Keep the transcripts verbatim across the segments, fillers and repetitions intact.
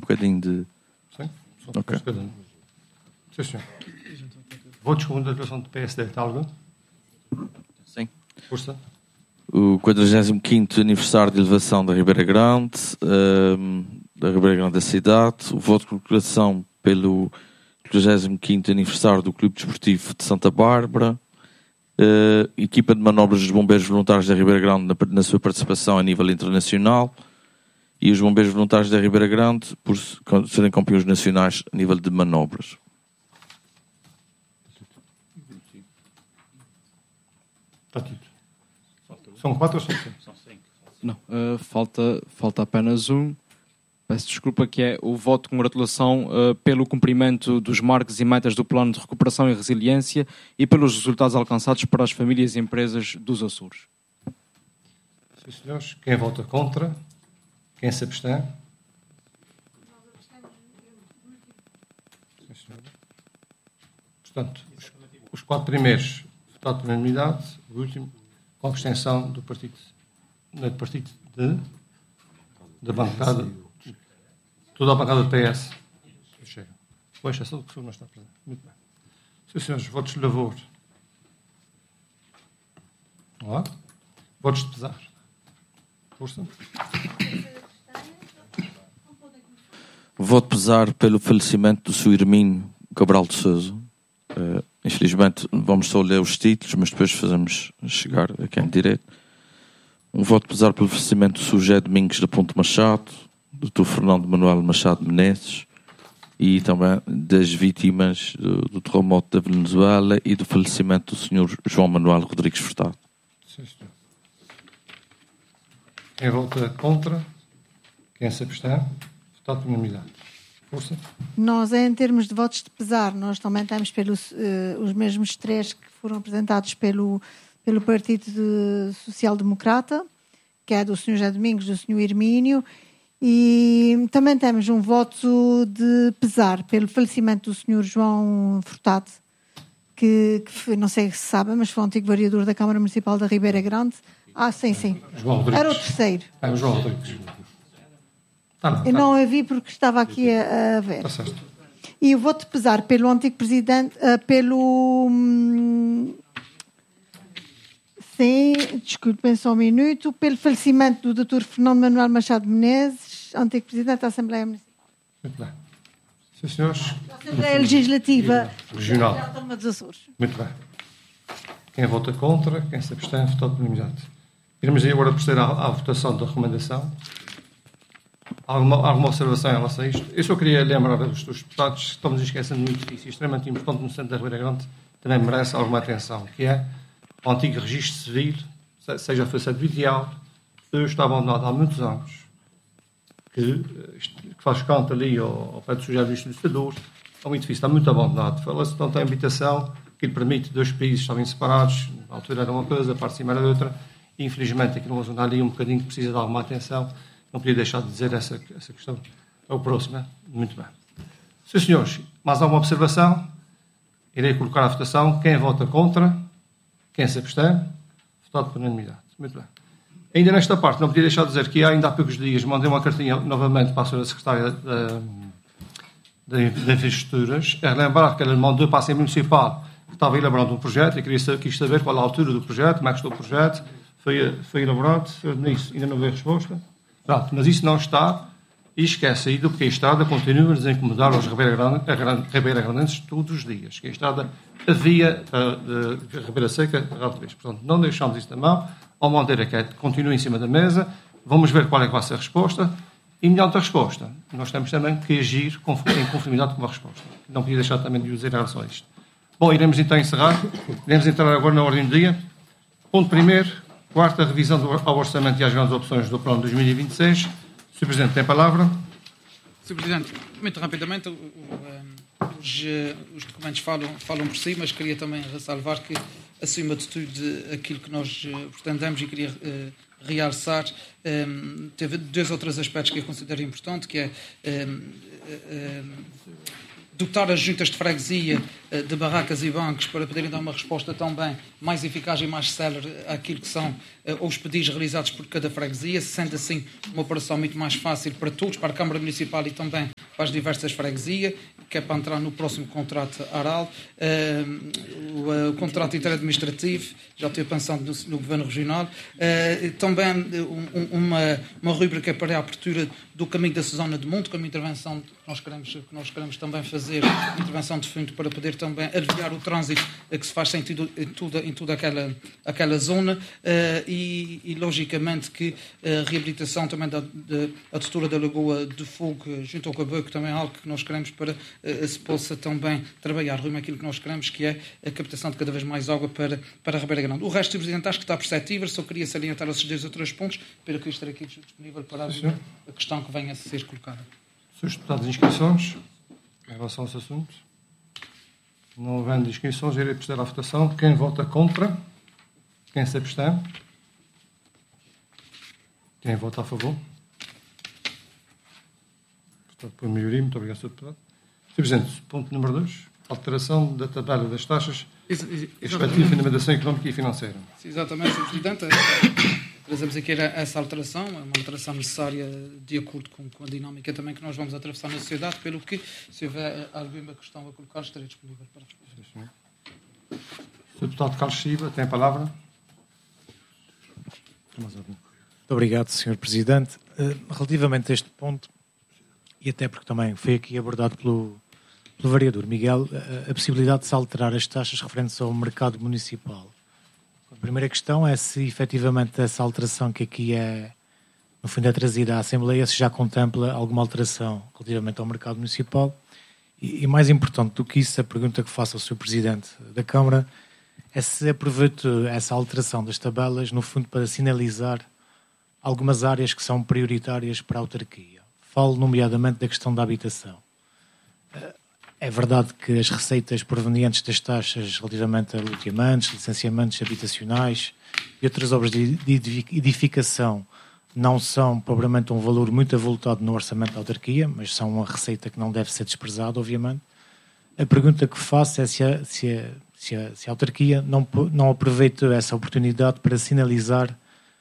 bocadinho de... Sim, só um Ok. bocadinho. Sim, senhor. Votos com a declaração do P S D, está algum? Sim. Força. O quadragésimo quinto aniversário de elevação da Ribeira Grande, ehm, da Ribeira Grande da cidade. O voto de colocação pelo quadragésimo quinto aniversário do Clube Desportivo de Santa Bárbara. Uh, equipa de manobras dos bombeiros voluntários da Ribeira Grande na, na sua participação a nível internacional, e os bombeiros voluntários da Ribeira Grande por serem campeões nacionais a nível de manobras. Está tudo. São quatro ou são cinco? São cinco. Não, uh, falta, falta apenas um. Peço desculpa, que é o voto de congratulação uh, pelo cumprimento dos marcos e metas do Plano de Recuperação e Resiliência e pelos resultados alcançados para as famílias e empresas dos Açores. Sim, senhores. Quem vota contra? Quem se abstém? Sim, senhor. Portanto, os, os quatro primeiros votados por unanimidade, o último com abstenção do partido, do partido de, da bancada, toda a bancada do P S. Chega. Com exceção do que não está presente. Muito bem. Sim, senhores, votos de lavor. Olá. Votos de pesar. Força. Voto pesar pelo falecimento do seu Hermínio Cabral de Sousa. Uh, infelizmente vamos só ler os títulos, mas depois fazemos chegar a quem é direito. Um voto pesar pelo falecimento do seu José Domingos da Ponte Machado, do doutor Fernando Manuel Machado Menezes, e também das vítimas do, do terremoto da Venezuela e do falecimento do senhor João Manuel Rodrigues Furtado. Sim, senhor. Quem vota contra? Quem se abstém? Votado por unanimidade. Força. Nós, em termos de votos de pesar, nós também temos pelos, uh, os mesmos três que foram apresentados pelo, pelo Partido Social Democrata, que é do senhor José Domingos, do senhor Hermínio, e também temos um voto de pesar pelo falecimento do senhor João Furtado, que, que foi, não sei se sabem, mas foi um antigo vereador da Câmara Municipal da Ribeira Grande. Ah, sim, sim. João Rodrigues. Era o terceiro. É o João Rodrigues. Tá, não, tá. Eu não a vi porque estava aqui a, a ver. Está certo. E eu vou-te pesar pelo antigo presidente, uh, pelo... Hum, sim, desculpem só um minuto, pelo falecimento do doutor Fernando Manuel Machado Menezes, antigo presidente da Assembleia Municipal. Muito bem. Sim, senhores. Da Assembleia Legislativa Regional. da Autónoma dos Açores. Muito bem. Quem vota contra? Quem se abstém? Votado por unanimidade. Iremos agora proceder à, à votação da recomendação. Alguma, alguma observação em relação a isto? Eu só queria lembrar os, os deputados que estamos esquecendo de um edifício extremamente importante no centro da Ribeira Grande, também merece alguma atenção, que é o antigo registro civil, seja foi sede vitial, que está abandonado há muitos anos, que, que faz canto ali ao, ao pé do sujeito do Estador. É um edifício que está muito abandonado. Fala-se de tanta habitação que lhe permite dois países estarem separados, a altura era uma coisa, a parte de cima era outra, e infelizmente aqui numa zona ali um bocadinho que precisa de alguma atenção. Não podia deixar de dizer essa, essa questão. É o próximo, é? Muito bem. Sim, senhores, mais alguma observação? Irei colocar a votação. Quem vota contra? Quem se abstém? Votado por unanimidade. Muito bem. Ainda nesta parte, não podia deixar de dizer que ainda há poucos dias mandei uma cartinha novamente para a senhora Secretária da, da, da Infraestruturas, a lembrar que ela mandou para a Assembleia Municipal que estava elaborando um projeto e queria saber, quis saber qual a altura do projeto, como é que está o projeto. Foi, foi elaborado, nisso ainda não veio resposta. Pronto, mas isso não está, e esquece aí do que a estrada continua a incomodar os ribeira-grandenses todos os dias. Que a estrada, a via uh, de, de Ribeira Seca, portanto, não deixamos isso na mão, ao maneira que continua em cima da mesa, vamos ver qual é que vai ser a resposta, e mediante a resposta, nós temos também que agir em conformidade com a resposta. Não podia deixar também de dizer em relação a isto. Bom, iremos então encerrar, iremos entrar agora na ordem do dia. Ponto primeiro. Quarta, revisão do, ao orçamento e às grandes opções do plano dois mil e vinte e seis. senhor Presidente, tem a palavra. senhor Presidente, muito rapidamente, o, o, os, os documentos falam, falam por si, mas queria também ressalvar que, acima de tudo, aquilo que nós pretendemos e queria uh, realçar, um, teve dois ou três aspectos que eu considero importante, que é um, um, dotar as juntas de freguesia de barracas e bancos para poderem dar uma resposta também mais eficaz e mais célere àquilo que são os pedidos realizados por cada freguesia, sendo assim uma operação muito mais fácil para todos, para a Câmara Municipal e também para as diversas freguesias, que é para entrar no próximo contrato ARAL. Uh, o, uh, o contrato interadministrativo, já tenho pensado no, no Governo Regional. Uh, também um, uma, uma rubrica para a abertura do caminho da Susana de Monte, com uma intervenção que nós queremos, que nós queremos também fazer, uma intervenção de fundo para poder também aliviar o trânsito que se faz sentido em toda, em toda aquela, aquela zona. Uh, e, e, logicamente, que a reabilitação também da, da a textura da Lagoa de Fogo junto ao Cabeco também é algo que nós queremos para uh, se possa também trabalhar rumo àquilo que nós queremos, que é a captação de cada vez mais água para, para a Ribeira Grande. O resto, Presidente, acho que está perceptível, só queria salientar esses dois ou três pontos, para que eu estarei aqui disponível para a questão que venha a ser colocada. Senhores deputados, inscrições em relação a esse assunto? Não havendo inscrições, irei proceder à votação. Quem vota contra? Quem se abstém? Quem vota a favor? Portanto, por maioria, muito obrigado, senhor Deputado. senhor Presidente, ponto número dois. Alteração da tabela das taxas respectiva de fundamentação económica e financeira. Exatamente, senhor Presidente. Trazemos aqui essa alteração, é uma alteração necessária de acordo com, com a dinâmica também que nós vamos atravessar na sociedade, pelo que, se houver alguma questão a colocar, estarei disponível para responder. senhor Deputado Carlos Silva, tem a palavra. Muito obrigado, senhor Presidente. Relativamente a este ponto, e até porque também foi aqui abordado pelo, pelo vereador Miguel, a, a possibilidade de se alterar as taxas referentes ao mercado municipal. A primeira questão é se efetivamente essa alteração que aqui é, no fundo, é trazida à Assembleia, se já contempla alguma alteração relativamente ao mercado municipal. E, e mais importante do que isso, a pergunta que faço ao senhor Presidente da Câmara é se aproveita essa alteração das tabelas, no fundo, para sinalizar algumas áreas que são prioritárias para a autarquia. Falo nomeadamente da questão da habitação. É verdade que as receitas provenientes das taxas relativamente a loteamentos, licenciamentos habitacionais e outras obras de edificação não são propriamente um valor muito avultado no orçamento da autarquia, mas são uma receita que não deve ser desprezada, obviamente. A pergunta que faço é se a, se a, se a, se a autarquia não, não aproveita essa oportunidade para sinalizar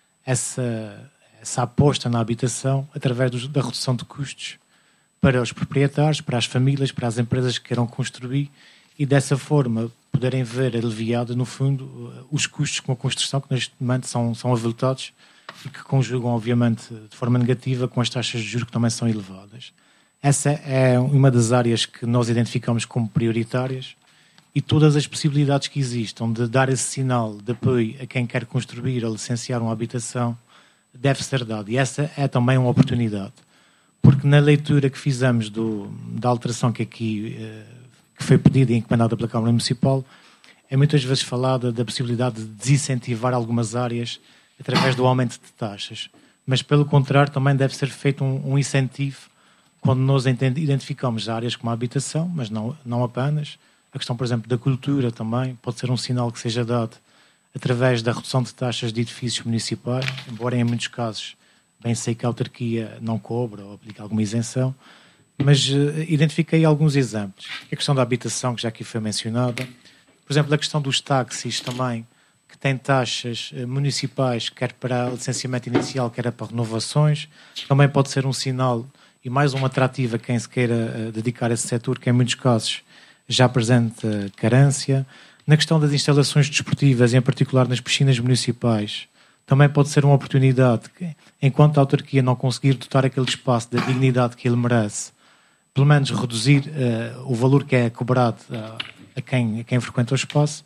essa, essa aposta na habitação através do, da redução de custos para os proprietários, para as famílias, para as empresas que queiram construir e dessa forma poderem ver aliviado, no fundo, os custos com a construção que neste momento são, são avultados e que conjugam, obviamente, de forma negativa com as taxas de juros que também são elevadas. Essa é uma das áreas que nós identificamos como prioritárias e todas as possibilidades que existam de dar esse sinal de apoio a quem quer construir ou licenciar uma habitação deve ser dado. E essa é também uma oportunidade. Porque na leitura que fizemos do, da alteração que aqui eh, que foi pedida e encomendada pela Câmara Municipal, é muitas vezes falada da possibilidade de desincentivar algumas áreas através do aumento de taxas. Mas, pelo contrário, também deve ser feito um, um incentivo quando nós identificamos áreas como a habitação, mas não, não apenas. A questão, por exemplo, da cultura também pode ser um sinal que seja dado através da redução de taxas de edifícios municipais, embora em muitos casos bem sei que a autarquia não cobra ou aplica alguma isenção, mas uh, identifiquei alguns exemplos. A questão da habitação, que já aqui foi mencionada. Por exemplo, a questão dos táxis também, que tem taxas uh, municipais, quer para licenciamento inicial, quer para renovações. Também pode ser um sinal e mais um atrativo a quem se queira uh, dedicar a esse setor, que em muitos casos já apresenta uh, carência. Na questão das instalações desportivas, em particular nas piscinas municipais, também pode ser uma oportunidade que, enquanto a autarquia não conseguir dotar aquele espaço da dignidade que ele merece, pelo menos reduzir uh, o valor que é cobrado uh, a, quem, a quem frequenta o espaço,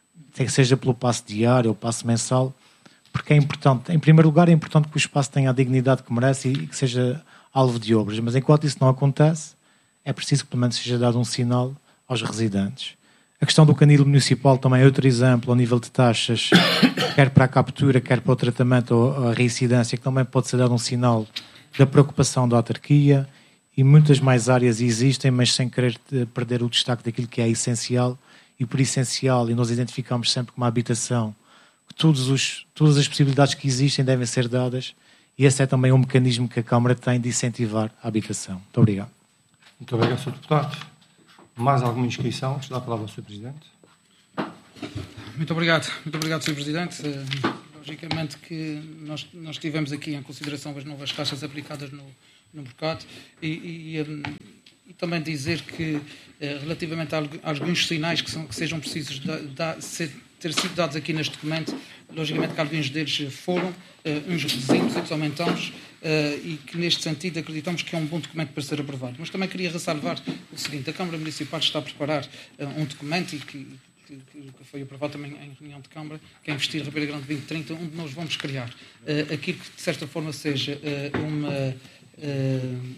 seja pelo passe diário ou passe mensal, porque é importante, em primeiro lugar, é importante que o espaço tenha a dignidade que merece e que seja alvo de obras, mas enquanto isso não acontece, é preciso que pelo menos seja dado um sinal aos residentes. A questão do canil municipal também é outro exemplo, ao nível de taxas, quer para a captura, quer para o tratamento ou a reincidência, que também pode ser dado um sinal da preocupação da autarquia, e muitas mais áreas existem, mas sem querer perder o destaque daquilo que é essencial, e por essencial, e nós identificamos sempre como a habitação, que todos os, todas as possibilidades que existem devem ser dadas, e esse é também um mecanismo que a Câmara tem de incentivar a habitação. Muito obrigado. Muito obrigado, senhor Deputado. Mais alguma inscrição? Antes de dar a palavra ao senhor Presidente. Muito obrigado, muito obrigado, senhor Presidente. Uh, logicamente que nós, nós tivemos aqui em consideração as novas taxas aplicadas no, no mercado e, e, um, e também dizer que, uh, relativamente a, a alguns sinais que, são, que sejam precisos da, da, ser, ter sido dados aqui neste documento, logicamente que alguns deles foram, uh, uns reduzimos, outros aumentamos, uh, e que neste sentido acreditamos que é um bom documento para ser aprovado. Mas também queria ressalvar o seguinte: a Câmara Municipal está a preparar uh, um documento e que, que, que foi aprovado também em reunião de Câmara, que é Investir Ribeira Grande vinte trinta, onde nós vamos criar uh, aquilo que de certa forma seja uh, uma, uh,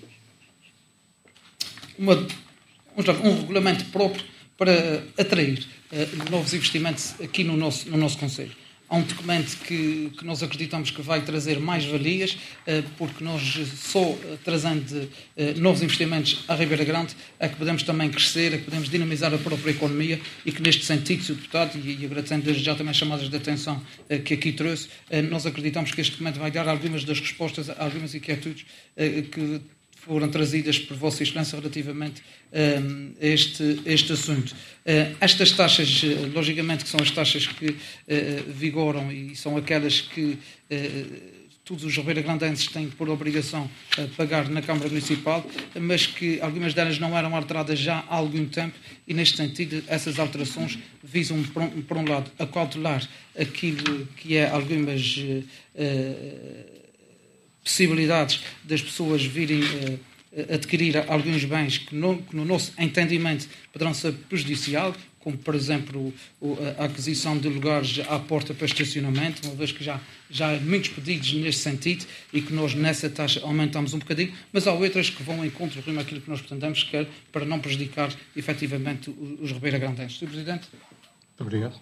uma um, um regulamento próprio para uh, atrair uh, novos investimentos aqui no nosso, no nosso Conselho. Há um documento que, que nós acreditamos que vai trazer mais valias, uh, porque nós só uh, trazendo uh, novos investimentos à Ribeira Grande é que podemos também crescer, é que podemos dinamizar a própria economia e que neste sentido, Senhor Deputado, e, e agradecendo desde já também as chamadas de atenção uh, que aqui trouxe, uh, nós acreditamos que este documento vai dar algumas das respostas a algumas inquietudes uh, que foram trazidas por Vossa Excelência relativamente um, a este, este assunto. Uh, estas taxas, uh, logicamente, que são as taxas que uh, vigoram e são aquelas que uh, todos os ribeiragrandenses têm por obrigação uh, pagar na Câmara Municipal, mas que algumas delas não eram alteradas já há algum tempo e, neste sentido, essas alterações visam, por um, por um lado, a cautelar aquilo que é algumas Uh, uh, possibilidades das pessoas virem uh, adquirir alguns bens que no, que no nosso entendimento poderão ser prejudicial, como, por exemplo, o, a aquisição de lugares à porta para estacionamento, uma vez que já, já há muitos pedidos neste sentido e que nós nessa taxa aumentamos um bocadinho, mas há outras que vão ao encontro daquilo que nós pretendemos, que é para não prejudicar efetivamente os, os ribeiragrandenses. senhor Presidente. Muito obrigado.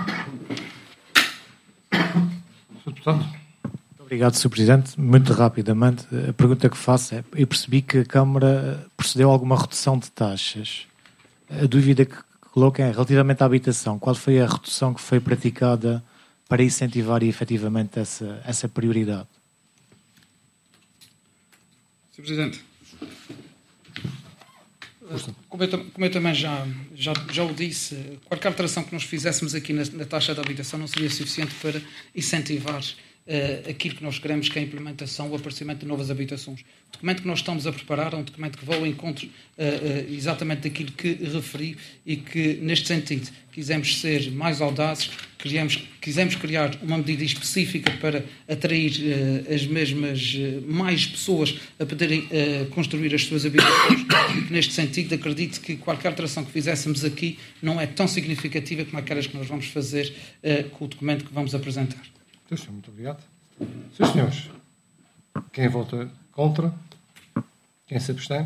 senhor Deputado. Obrigado, senhor Presidente. Muito rapidamente, a pergunta que faço é: eu percebi que a Câmara procedeu a alguma redução de taxas. A dúvida que coloco é relativamente à habitação. Qual foi a redução que foi praticada para incentivar efetivamente essa, essa prioridade? senhor Presidente, como eu, como eu também já, já, já o disse, qualquer alteração que nós fizéssemos aqui na, na taxa de habitação não seria suficiente para incentivar Uh, aquilo que nós queremos, que é a implementação, o aparecimento de novas habitações. O documento que nós estamos a preparar é um documento que vai ao encontro uh, uh, exatamente daquilo que referi e que, neste sentido, quisemos ser mais audazes, quisemos, quisemos criar uma medida específica para atrair uh, as mesmas, uh, mais pessoas a poderem uh, construir as suas habitações e que, neste sentido, acredito que qualquer alteração que fizéssemos aqui não é tão significativa como aquelas que nós vamos fazer uh, com o documento que vamos apresentar. Muito obrigado. Senhores senhores, quem vota contra? Quem se abstém?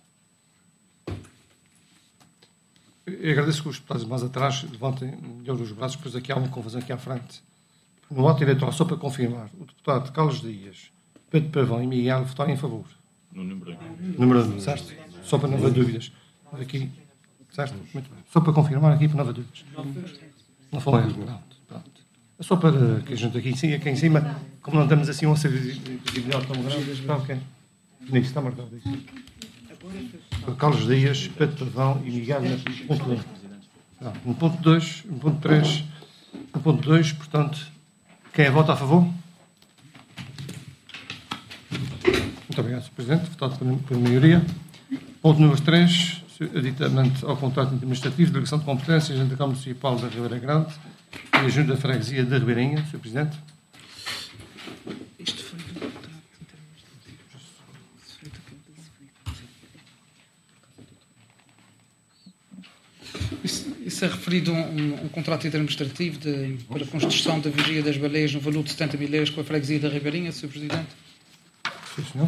Eu agradeço que os deputados mais atrás levantem melhor os braços, pois aqui há uma confusão aqui à frente. No ato eleitoral, só para confirmar, o deputado Carlos Dias, Pedro Pavão e Miguel votaram em favor. No número um. Número um, certo? Só para não haver dúvidas. Aqui, certo? Muito bem. Só para confirmar aqui, para não haver dúvidas. Não foi erro. É só para que a gente aqui em cima, aqui em cima, como não temos assim uma visibilidade tão grande, está ok. Nisso está marcado isso. Carlos Dias, Pedro Pavão e Miguel no ponto um. No ponto dois, no ponto três, no ponto dois, portanto, quem é vota a favor? Muito obrigado, senhor Presidente. Votado por maioria. Ponto número três, aditamento ao contrato administrativo de delegação de competências entre a Câmara Municipal da Ribeira Grande e a Junta da Freguesia da Ribeirinha, senhor Presidente. Isto foi do contrato Isso, isso é referido a um, um contrato administrativo de, para a construção da vigia das baleias no valor de setenta mil euros com a Freguesia da Ribeirinha, senhor Presidente. Sim, senhor.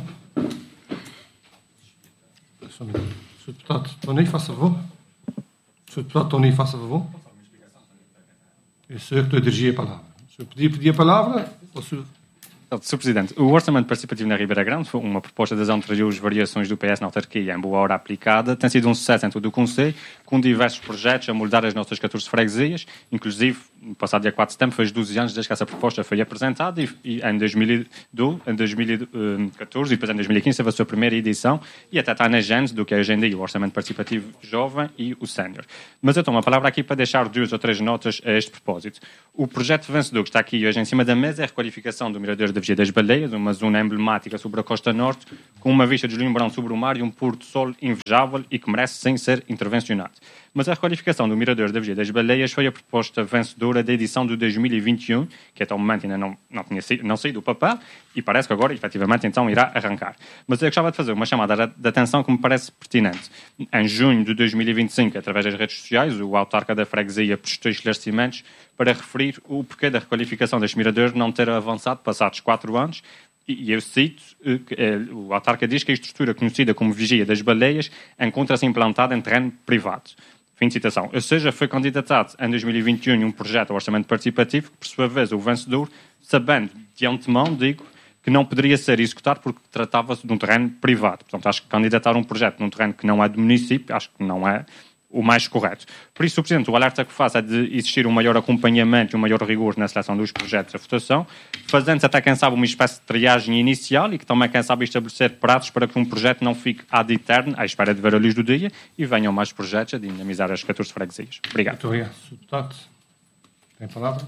senhor Deputado Tony, faça favor. senhor Deputado Tony, faça favor. Eu sou eu que estou a dirigir a palavra. Se eu pedir, pedir a palavra, posso... senhor Presidente, o Orçamento Participativo na Ribeira Grande foi uma proposta de adesão que traiu as variações do P S na autarquia em boa hora aplicada. Tem sido um sucesso em todo o Conselho, com diversos projetos a moldar as nossas catorze freguesias, inclusive, no passado dia quatro de setembro, fez doze anos desde que essa proposta foi apresentada e, e em dois mil e doze, em dois mil e catorze e depois em dois mil e quinze teve a sua primeira edição e até está na gênese do que é hoje em dia o Orçamento Participativo Jovem e o Sénior. Mas eu tomo a palavra aqui para deixar duas ou três notas a este propósito. O projeto vencedor que está aqui hoje em cima da mesa é a requalificação do Mirador da Vigia das Baleias, uma zona emblemática sobre a costa norte, com uma vista deslumbrante sobre o mar e um pôr do sol invejável e que merece sem ser intervencionado. Mas a requalificação do Mirador da Vigia das Baleias foi a proposta vencedora da edição de dois mil e vinte e um, que até o momento ainda não, não tinha saído, não saído do papel, e parece que agora, efetivamente, então irá arrancar. Mas eu gostava de fazer uma chamada de atenção que me parece pertinente. Em junho de dois mil e vinte e cinco, através das redes sociais, o autarca da freguesia prestou esclarecimentos para referir o porquê da requalificação deste mirador não ter avançado passados quatro anos. E eu cito, o autarca diz que a estrutura conhecida como Vigia das Baleias encontra-se implantada em terreno privado. Fim de citação. Ou seja, foi candidatado em dois mil e vinte e um um projeto ao orçamento participativo que, por sua vez, o vencedor, sabendo de antemão, digo, que não poderia ser executado porque tratava-se de um terreno privado. Portanto, acho que candidatar um projeto num terreno que não é do município, acho que não é o mais correto. Por isso, Presidente, o alerta que faço é de existir um maior acompanhamento e um maior rigor na seleção dos projetos à votação, fazendo-se até, quem sabe, uma espécie de triagem inicial e que também, quem sabe, estabelecer prazos para que um projeto não fique ad eterno, à espera de ver a luz do dia, e venham mais projetos a dinamizar as catorze freguesias. Obrigado. Muito obrigado. Senhor Deputado, tem a palavra.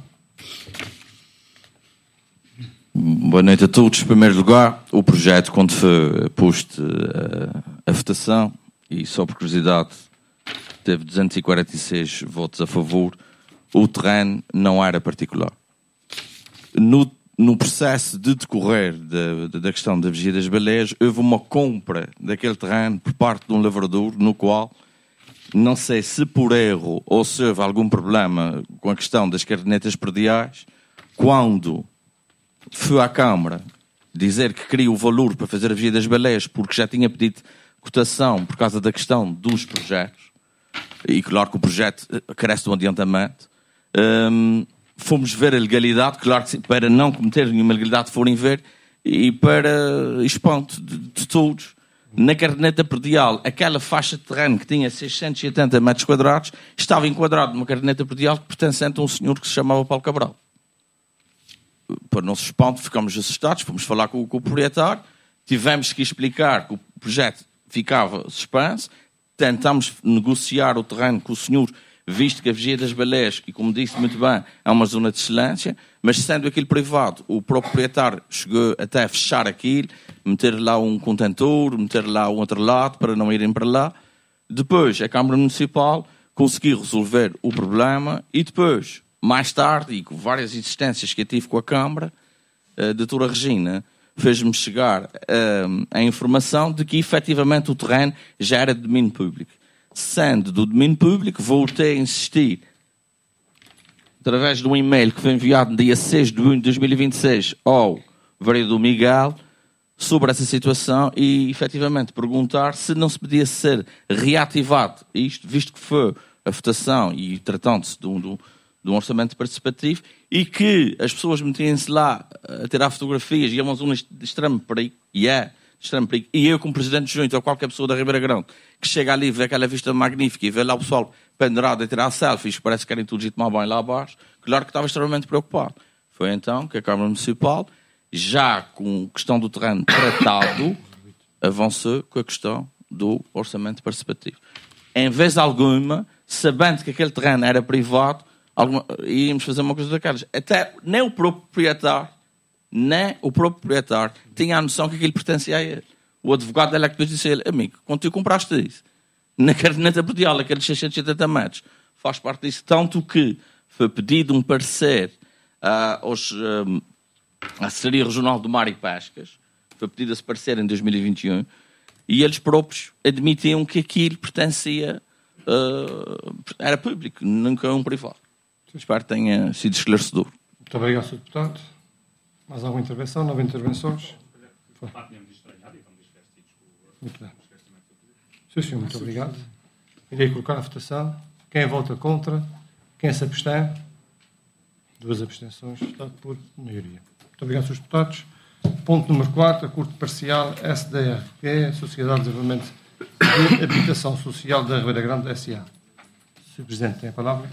Boa noite a todos. Em primeiro lugar, o projeto, quando foi posto a, a votação, e só por curiosidade, teve duzentos e quarenta e seis votos a favor, o terreno não era particular. No, no processo de decorrer da, da questão da Vigia das Baleias, houve uma compra daquele terreno por parte de um lavrador, no qual, não sei se por erro ou se houve algum problema com a questão das cadernetas prediais, quando foi à Câmara dizer que queria o valor para fazer a Vigia das Baleias, porque já tinha pedido cotação por causa da questão dos projetos, e claro que o projeto carece de um adiantamento, um, fomos ver a legalidade, claro que sim, para não cometer nenhuma ilegalidade forem ver, e para espanto de, de todos, na caderneta predial, aquela faixa de terreno que tinha seiscentos e oitenta metros quadrados, estava enquadrado numa caderneta predial que pertencente a um senhor que se chamava Paulo Cabral. Para o nosso espanto, ficamos assustados, fomos falar com, com o proprietário, tivemos que explicar que o projeto ficava suspenso, tentámos negociar o terreno com o senhor, visto que a Vigia das Baleias, e como disse muito bem, é uma zona de excelência, mas sendo aquilo privado, o próprio proprietário chegou até a fechar aquilo, meter lá um contentor, meter lá um outro lado para não irem para lá. Depois, a Câmara Municipal conseguiu resolver o problema e depois, mais tarde, e com várias insistências que eu tive com a Câmara, a doutora Regina fez-me chegar uh, a informação de que, efetivamente, o terreno já era de domínio público. Sendo do domínio público, voltei a insistir, através de um e-mail que foi enviado no dia seis de junho de dois mil e vinte e seis ao vereador Miguel, sobre essa situação e, efetivamente, perguntar se não se podia ser reativado isto, visto que foi a votação e tratando-se de um... de um orçamento participativo, e que as pessoas metiam-se lá a tirar fotografias e é uma zona de extremo perigo, e é de extremo perigo, e eu como Presidente junto ou qualquer pessoa da Ribeira Grande que chega ali e vê aquela vista magnífica e vê lá o pessoal pendurado a tirar selfies, parece que querem tudo ir tomar banho lá abaixo, claro que estava extremamente preocupado. Foi então que a Câmara Municipal, já com a questão do terreno tratado, avançou com a questão do orçamento participativo. Em vez alguma, sabendo que aquele terreno era privado, Alguma, íamos fazer uma coisa daquelas. Até nem o próprio proprietário, nem o próprio proprietário tinha a noção que aquilo pertencia a ele. O advogado dela que depois disse a ele: amigo, quando tu compraste isso, na caderneta predial, aqueles seiscentos e oitenta metros, faz parte disso. Tanto que foi pedido um parecer uh, aos, uh, à Assessoria Regional do Mar e Pescas, foi pedido esse parecer em dois mil e vinte e um, e eles próprios admitiam que aquilo pertencia, uh, era público, nunca um privado. Espero que tenha sido esclarecedor. Muito obrigado, senhor Deputado. Mais alguma intervenção? Nove intervenções? Foi. Muito bem. Sim, senhor, muito obrigado. Irei colocar a votação. Quem vota contra? Quem se abstém? Duas abstenções. Está por maioria. Muito obrigado, senhores deputados. Ponto número quatro. Acordo parcial S D R P, Sociedade de Desenvolvimento de Habitação Social da Ribeira Grande, S A senhor Presidente tem a palavra.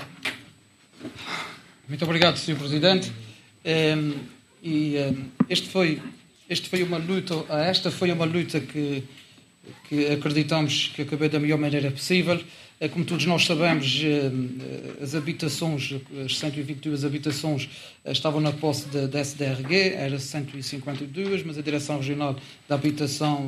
Muito obrigado, senhor Presidente. Um, e um, este foi, este foi uma luta, esta foi uma luta que, que acreditamos que acabou da melhor maneira possível. Como todos nós sabemos, as habitações, as cento e vinte e duas habitações estavam na posse da, da S D R G, era cento e cinquenta e duas, mas a Direção Regional da Habitação,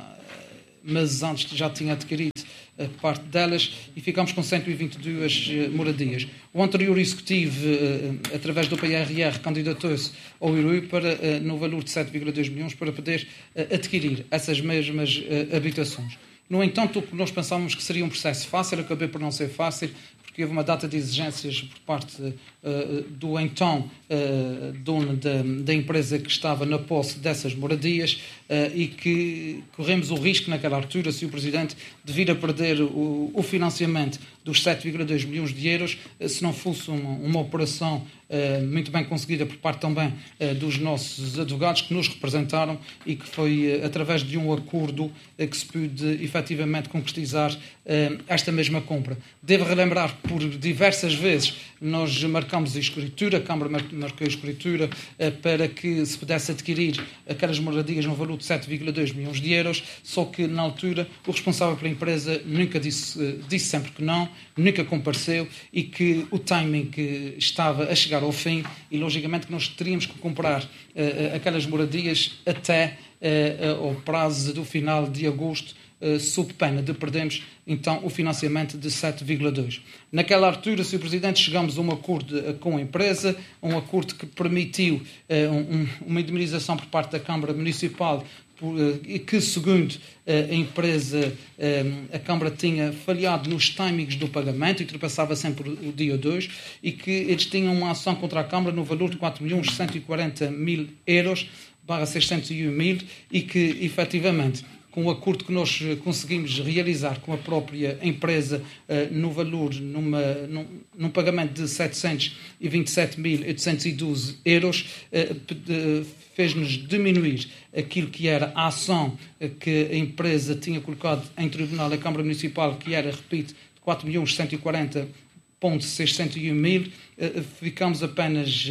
meses antes, já tinha adquirido parte delas e ficámos com cento e vinte e duas moradias. O anterior Executivo, através do P R R, candidatou-se ao I R U para, no valor de sete vírgula dois milhões para poder adquirir essas mesmas habitações. No entanto, o que nós pensávamos que seria um processo fácil, acabou por não ser fácil, porque houve uma data de exigências por parte uh, do então uh, dono da, da empresa que estava na posse dessas moradias uh, e que corremos o risco naquela altura, senhor Presidente, de vir a perder o, o financiamento dos sete vírgula dois milhões de euros, uh, se não fosse uma, uma operação uh, muito bem conseguida por parte também uh, dos nossos advogados que nos representaram e que foi uh, através de um acordo uh, que se pôde efetivamente concretizar uh, esta mesma compra. Devo relembrar por diversas vezes nós marcamos a escritura, a Câmara marcou a escritura eh, para que se pudesse adquirir aquelas moradias no valor de sete vírgula dois milhões de euros, só que na altura o responsável pela empresa nunca disse, eh, disse sempre que não, nunca compareceu e que o timing que estava a chegar ao fim e logicamente que nós teríamos que comprar eh, aquelas moradias até eh, ao prazo do final de agosto, Uh, sob pena de perdermos, então, o financiamento de sete vírgula dois. Naquela altura, senhor Presidente, chegamos a um acordo uh, com a empresa, um acordo que permitiu uh, um, uma indemnização por parte da Câmara Municipal por, uh, e que, segundo uh, a empresa, uh, a Câmara tinha falhado nos timings do pagamento e ultrapassava sempre o dia dois e que eles tinham uma ação contra a Câmara no valor de quatro milhões cento e quarenta mil euros, barra seiscentos e um mil, e que, efetivamente, com o acordo que nós conseguimos realizar com a própria empresa uh, no valor, numa, num, num pagamento de setecentos e vinte e sete mil oitocentos e doze euros, uh, uh, fez-nos diminuir aquilo que era a ação uh, que a empresa tinha colocado em tribunal da Câmara Municipal, que era, repito, de quatro milhões cento e quarenta mil seiscentos e um mil, ficamos apenas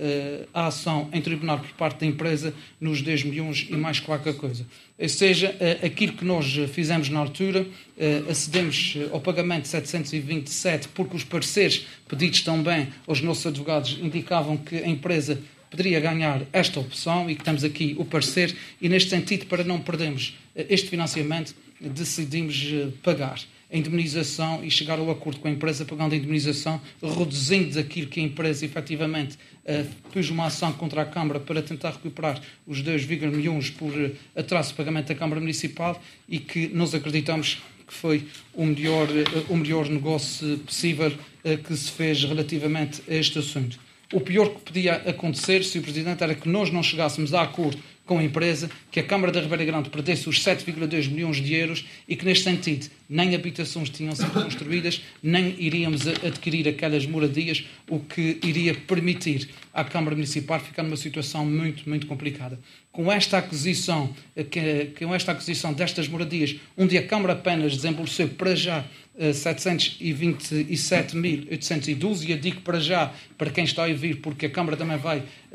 a ação em tribunal por parte da empresa nos dois milhões e mais qualquer coisa. Ou seja, aquilo que nós fizemos na altura, acedemos ao pagamento de setecentos e vinte e sete, porque os pareceres pedidos também aos nossos advogados indicavam que a empresa poderia ganhar esta opção e que temos aqui o parecer, e neste sentido, para não perdermos este financiamento, decidimos pagar a indemnização e chegar ao acordo com a empresa, pagando a indemnização, reduzindo aquilo que a empresa efetivamente uh, pôs uma ação contra a Câmara para tentar recuperar os dois vírgula milhões por uh, atraso de pagamento da Câmara Municipal, e que nós acreditamos que foi o melhor, uh, o melhor negócio possível uh, que se fez relativamente a este assunto. O pior que podia acontecer, senhor Presidente, era que nós não chegássemos a acordo com a empresa, que a Câmara da Ribeira Grande perdesse os sete vírgula dois milhões de euros e que, neste sentido, nem habitações tinham sido construídas, nem iríamos adquirir aquelas moradias, o que iria permitir à Câmara Municipal ficar numa situação muito, muito complicada. Com esta aquisição, com esta aquisição destas moradias, onde a Câmara apenas desembolsou para já setecentos e vinte e sete mil oitocentos e doze, e eu digo para já, para quem está a ouvir, porque a Câmara também vai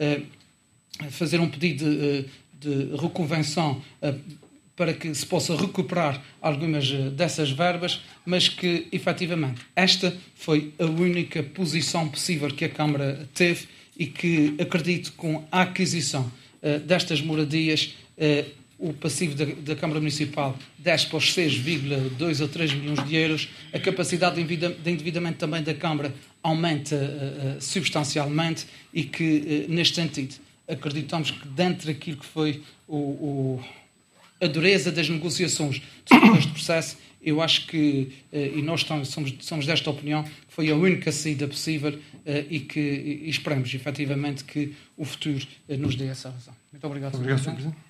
uh, fazer um pedido de, de reconvenção uh, para que se possa recuperar algumas dessas verbas, mas que, efetivamente, esta foi a única posição possível que a Câmara teve e que, acredito, com a aquisição uh, destas moradias, uh, o passivo da, da Câmara Municipal desce para os seis vírgula dois ou três milhões de euros, a capacidade de endividamento também da Câmara aumenta uh, uh, substancialmente e que, uh, neste sentido, acreditamos que dentro daquilo que foi o, o, a dureza das negociações de todo este processo, eu acho que, uh, e nós estamos, somos, somos desta opinião, foi a única saída possível uh, e que e esperamos, efetivamente, que o futuro uh, nos dê essa razão. Muito obrigado, Muito obrigado, senhor Presidente.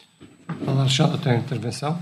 A Alexandra tem intervenção.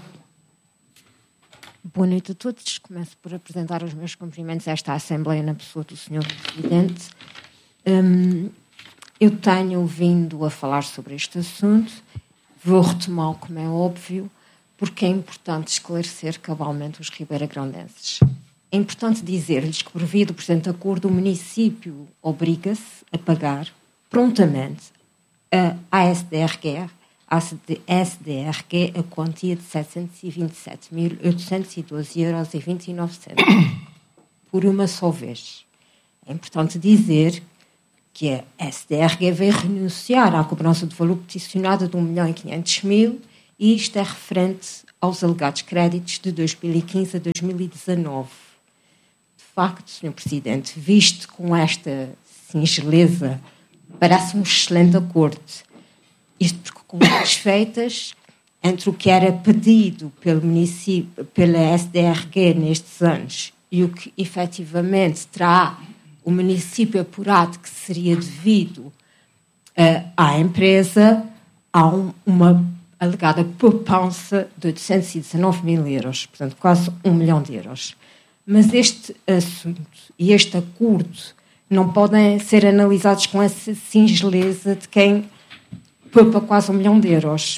Boa noite a todos. Começo por apresentar os meus cumprimentos a esta Assembleia na pessoa do senhor Presidente. Hum, eu tenho vindo a falar sobre este assunto, vou retomá-lo como é óbvio, porque é importante esclarecer cabalmente os ribeiragrandenses. É importante dizer-lhes que, por via do presente acordo, o município obriga-se a pagar prontamente a ASDRQ, a ASDRQ a quantia de setecentos e vinte e sete mil oitocentos e doze euros e vinte e nove centavos por uma só vez. É importante dizer que a S D R G veio renunciar à cobrança de valor peticionado de um milhão e quinhentos mil e isto é referente aos alegados créditos de dois mil e quinze a dois mil e dezanove. De facto, senhor Presidente, visto com esta singeleza, parece um excelente acordo. Isto porque, com as feitas, entre o que era pedido pelo município, pela S D R G nestes anos e o que efetivamente terá o município apurado que seria devido uh, à empresa, há um, uma alegada poupança de oitocentos e dezanove mil euros, portanto quase um milhão de euros. Mas este assunto e este acordo não podem ser analisados com essa singeleza de quem poupa quase um milhão de euros.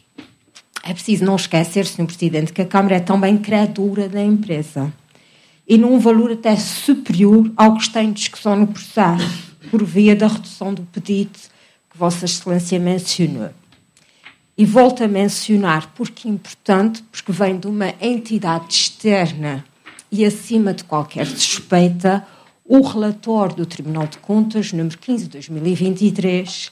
É preciso não esquecer, senhor Presidente, que a Câmara é também credora da empresa e num valor até superior ao que está em discussão no processo, por via da redução do pedido que Vossa Excelência mencionou. E volto a mencionar, porque é importante, porque vem de uma entidade externa e acima de qualquer suspeita, o relatório do Tribunal de Contas, número quinze de dois mil e vinte e três,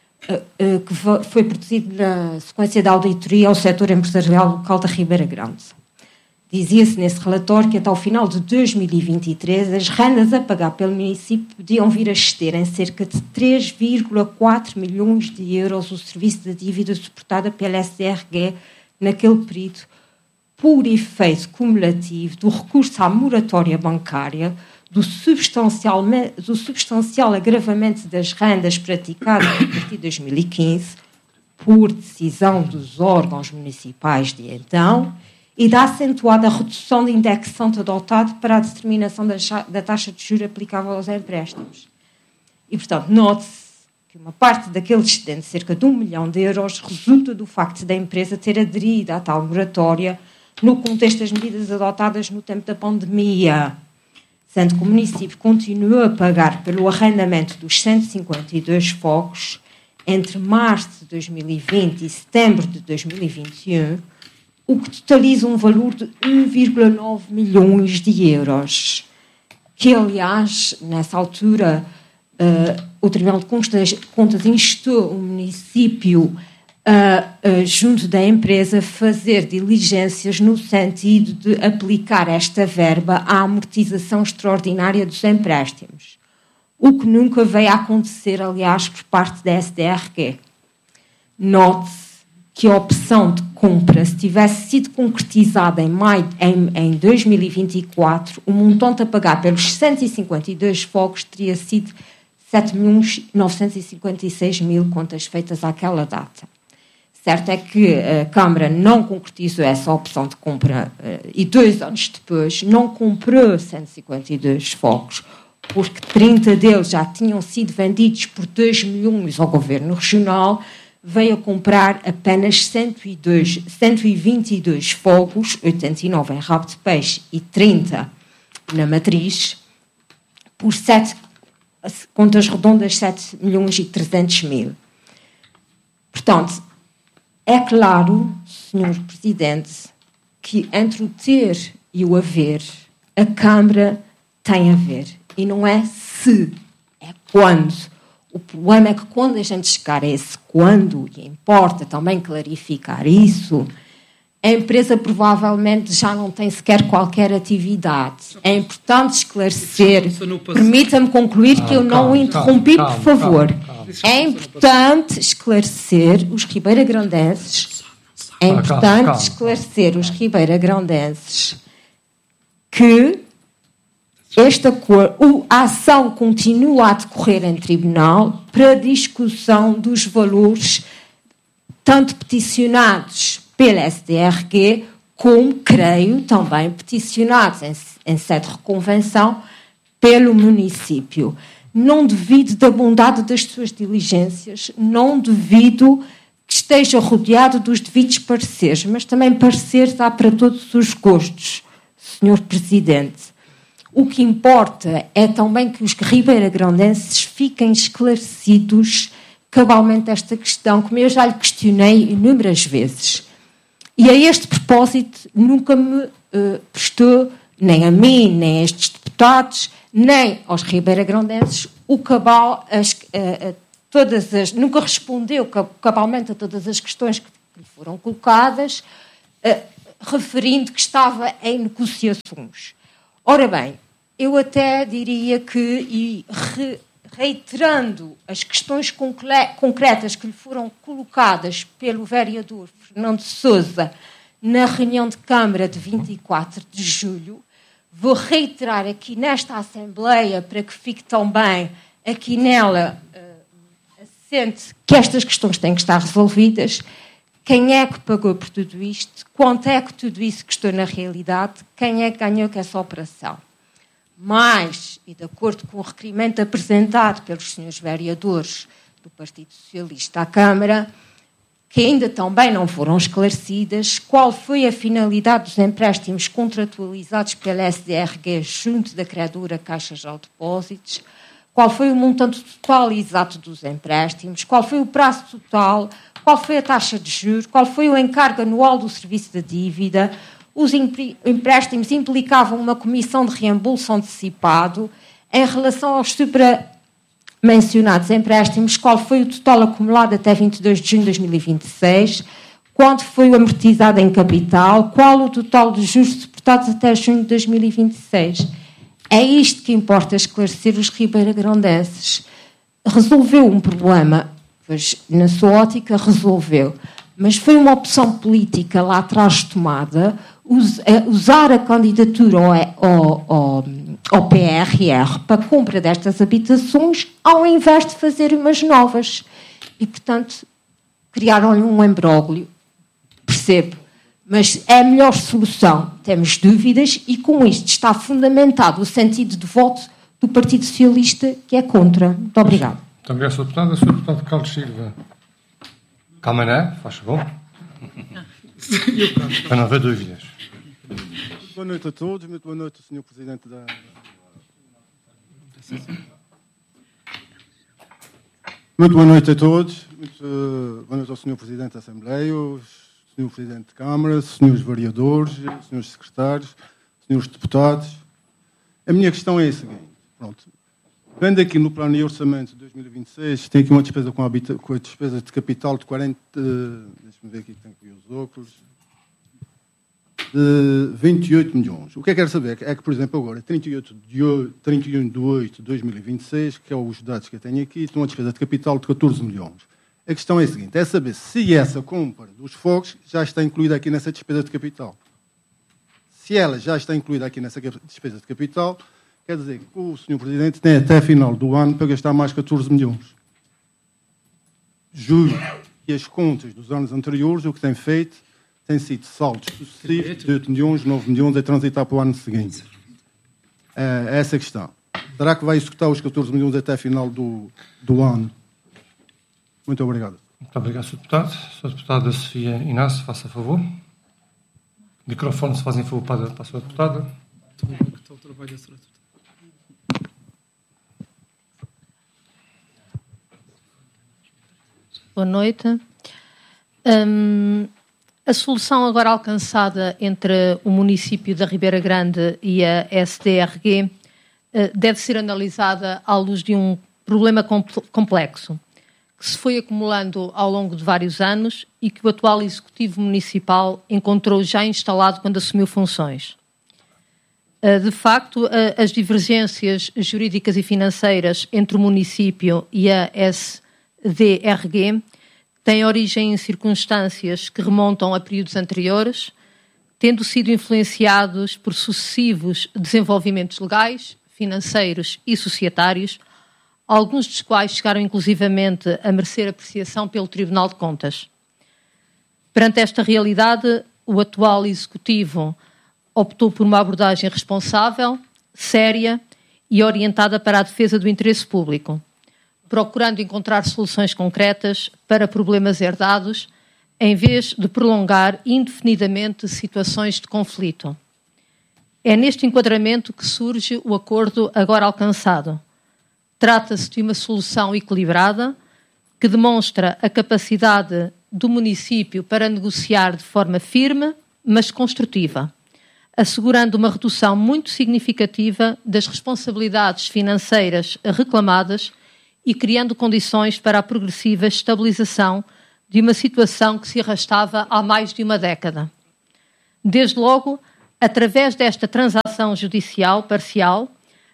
que foi produzido na sequência da auditoria ao setor empresarial local da Ribeira Grande. Dizia-se nesse relatório que até ao final de dois mil e vinte e três as rendas a pagar pelo município podiam vir a exceder em cerca de três vírgula quatro milhões de euros o serviço da dívida suportada pela S D R G naquele período, por efeito cumulativo do recurso à moratória bancária, do substancial, do substancial agravamento das rendas praticadas a partir de dois mil e quinze, por decisão dos órgãos municipais de então, e da acentuada redução de indexação adotada para a determinação da, da taxa de juros aplicável aos empréstimos. E, portanto, note-se que uma parte daquele excedente, cerca de um milhão de euros, resulta do facto da empresa ter aderido à tal moratória no contexto das medidas adotadas no tempo da pandemia, sendo que o município continuou a pagar pelo arrendamento dos cento e cinquenta e dois fogos entre março de dois mil e vinte e setembro de dois mil e vinte e um, o que totaliza um valor de um vírgula nove milhões de euros, que, aliás, nessa altura, uh, o Tribunal de Contas, Contas instou o município a, uh, junto da empresa, fazer diligências no sentido de aplicar esta verba à amortização extraordinária dos empréstimos, o que nunca veio a acontecer, aliás, por parte da S D R G. Note-se que a opção de compra, se tivesse sido concretizada em, maio, em, em dois mil e vinte e quatro, o montante a pagar pelos cento e cinquenta e dois fogos teria sido sete milhões novecentos e cinquenta e seis mil, contas feitas àquela data. Certo é que a Câmara não concretizou essa opção de compra e dois anos depois não comprou cento e cinquenta e dois fogos, porque trinta deles já tinham sido vendidos por dois milhões ao Governo Regional, veio a comprar apenas cento e dois, cento e vinte e dois fogos, oitenta e nove em rabo de peixe e trinta na matriz, por sete, contas redondas, sete milhões e trezentos mil. Portanto, é claro, senhor Presidente, que entre o ter e o haver, a Câmara tem a ver. E não é se, é quando. O problema é que quando a gente chegar a esse quando, e importa também clarificar isso, a empresa provavelmente já não tem sequer qualquer atividade. É importante esclarecer. Permita-me concluir que eu não o interrompi, por favor. É importante esclarecer os ribeiragrandenses. É importante esclarecer os ribeiragrandenses que Esta cor, a ação continua a decorrer em tribunal para discussão dos valores tanto peticionados pela S D R G como, creio, também peticionados em, em sede de reconvenção pelo município. Não devido da bondade das suas diligências, não devido que esteja rodeado dos devidos pareceres, mas também pareceres há para todos os gostos, senhor Presidente. O que importa é também que os ribeiragrandenses fiquem esclarecidos cabalmente esta questão, como eu já lhe questionei inúmeras vezes. E a este propósito nunca me uh, prestou, nem a mim, nem a estes deputados, nem aos ribeiragrandenses, o cabal, as, uh, uh, todas as, nunca respondeu cabalmente a todas as questões que lhe foram colocadas, uh, referindo que estava em negociações. Ora bem, eu até diria que, e re, reiterando as questões concretas que lhe foram colocadas pelo vereador Fernando Sousa na reunião de Câmara de vinte e quatro de julho, vou reiterar aqui nesta Assembleia, para que fique também aqui nela uh, assente que estas questões têm que estar resolvidas. Quem é que pagou por tudo isto? Quanto é que tudo isso custou na realidade? Quem é que ganhou com essa operação? Mas, e de acordo com o requerimento apresentado pelos senhores vereadores do Partido Socialista à Câmara, que ainda também não foram esclarecidas, qual foi a finalidade dos empréstimos contratualizados pela S D R G junto da credora Caixa de Depósitos, qual foi o montante total exato dos empréstimos, qual foi o prazo total, qual foi a taxa de juros, qual foi o encargo anual do serviço da dívida. Os empréstimos implicavam uma comissão de reembolso antecipado. Em relação aos supra-mencionados empréstimos, qual foi o total acumulado até vinte e dois de junho de dois mil e vinte e seis, quanto foi o amortizado em capital, qual o total de juros suportados até junho de dois mil e vinte e seis. É isto que importa esclarecer os ribeiragrandenses. Resolveu um problema, pois na sua ótica resolveu, mas foi uma opção política lá atrás tomada, usar a candidatura ao, ao, ao P R R para a compra destas habitações, ao invés de fazer umas novas. E, portanto, criaram-lhe um imbróglio. Percebo. Mas é a melhor solução. Temos dúvidas e, com isto, está fundamentado o sentido de voto do Partido Socialista, que é contra. Muito obrigado. Muito obrigado, senhor Deputado. senhor Deputado Carlos Silva Camané, faz favor. Para não haver dúvidas. Muito boa noite a todos. Muito boa noite, senhor Presidente da... Muito boa noite a todos. Muito uh, boa noite ao senhor Presidente da Assembleia, ao senhor Presidente de Câmara, senhores vereadores, senhores secretários, senhores deputados. A minha questão é a seguinte. Pronto. Vendo aqui no plano de orçamento de dois mil e vinte e seis, tem aqui uma despesa com a, habita, com a despesa de capital de quarenta... Uh, Deixa-me ver aqui que tenho aqui os óculos. De vinte e oito milhões. O que é que quero saber é que, por exemplo, agora, trinta e um de oito de dois mil e vinte e seis, que é os dados que eu tenho aqui, tem uma despesa de capital de catorze milhões. A questão é a seguinte, é saber se essa compra dos fogos já está incluída aqui nessa despesa de capital. Se ela já está incluída aqui nessa despesa de capital, quer dizer que o senhor Presidente tem até a final do ano para gastar mais catorze milhões. Juro que as contas dos anos anteriores, o que tem feito, tem sido saltos sucessivos de oito milhões, nove milhões, a transitar para o ano seguinte. É essa a questão. Será que vai executar os catorze milhões até a final do, do ano? Muito obrigado. Muito obrigado, senhor Deputado. senhora Deputada Sofia Inácio, faça favor. O microfone, se fazem favor, para, para a senhora Deputada. Boa noite. Hum, a solução agora alcançada entre o município da Ribeira Grande e a S D R G deve ser analisada à luz de um problema complexo que se foi acumulando ao longo de vários anos e que o atual Executivo Municipal encontrou já instalado quando assumiu funções. De facto, as divergências jurídicas e financeiras entre o município e a S D R G têm origem em circunstâncias que remontam a períodos anteriores, tendo sido influenciados por sucessivos desenvolvimentos legais, financeiros e societários, alguns dos quais chegaram inclusivamente a merecer apreciação pelo Tribunal de Contas. Perante esta realidade, o atual Executivo optou por uma abordagem responsável, séria e orientada para a defesa do interesse público, procurando encontrar soluções concretas para problemas herdados, em vez de prolongar indefinidamente situações de conflito. É neste enquadramento que surge o acordo agora alcançado. Trata-se de uma solução equilibrada que demonstra a capacidade do município para negociar de forma firme, mas construtiva, assegurando uma redução muito significativa das responsabilidades financeiras reclamadas e criando condições para a progressiva estabilização de uma situação que se arrastava há mais de uma década. Desde logo, através desta transação judicial parcial,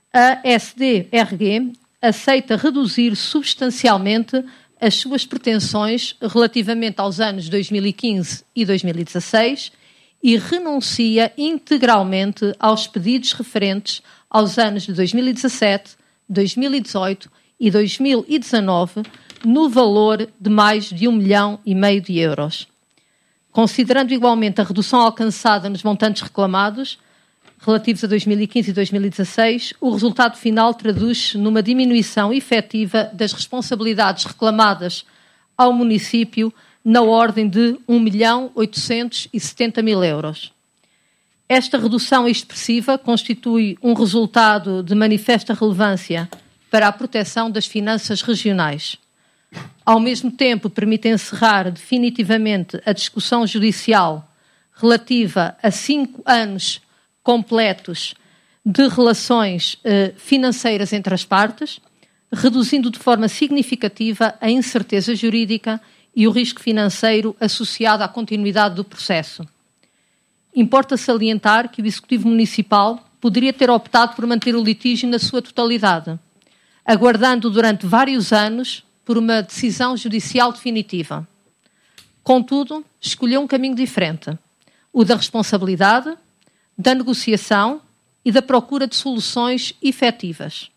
a S D R G aceita reduzir substancialmente as suas pretensões relativamente aos anos dois mil e quinze e dois mil e dezasseis e renuncia integralmente aos pedidos referentes aos anos de dois mil e dezassete, dois mil e dezoito e dois mil e dezanove, no valor de mais de um milhão e meio de euros. Considerando igualmente a redução alcançada nos montantes reclamados, relativos a dois mil e quinze e dois mil e dezasseis, o resultado final traduz-se numa diminuição efetiva das responsabilidades reclamadas ao município na ordem de um milhão oitocentos e setenta mil euros. Esta redução expressiva constitui um resultado de manifesta relevância para a proteção das finanças regionais. Ao mesmo tempo, permite encerrar definitivamente a discussão judicial relativa a cinco anos completos de relações eh, financeiras entre as partes, reduzindo de forma significativa a incerteza jurídica e o risco financeiro associado à continuidade do processo. Importa salientar que o Executivo Municipal poderia ter optado por manter o litígio na sua totalidade, aguardando durante vários anos por uma decisão judicial definitiva. Contudo, escolheu um caminho diferente, o da responsabilidade, da negociação e da procura de soluções efetivas.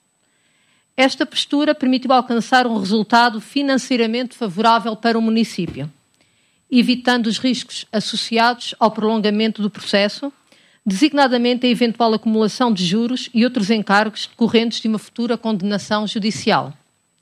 Esta postura permitiu alcançar um resultado financeiramente favorável para o município, evitando os riscos associados ao prolongamento do processo, designadamente a eventual acumulação de juros e outros encargos decorrentes de uma futura condenação judicial.